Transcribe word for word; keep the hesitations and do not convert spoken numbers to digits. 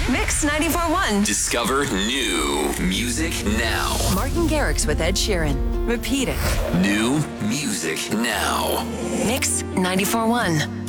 Mix ninety-four point one. Discover new music now. Martin Garrix with Ed Sheeran. Repeat it. New music now. Mix ninety-four point one.